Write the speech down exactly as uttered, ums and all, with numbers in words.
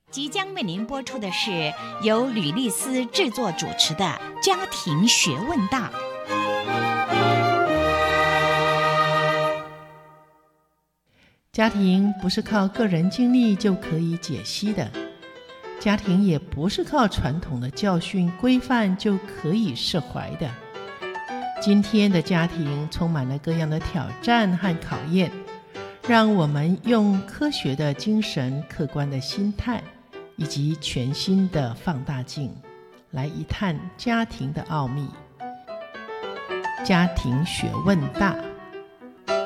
即将为您播出的是由吕丽思制作主持的《家庭学问大》。 家庭不是靠个人经历就可以解析的，家庭也不是靠传统的教训规范就可以释怀的。今天的家庭充满了各样的挑战和考验，让我们用科学的精神、客观的心态以及全新的放大镜来一探家庭的奥秘。家庭学问大。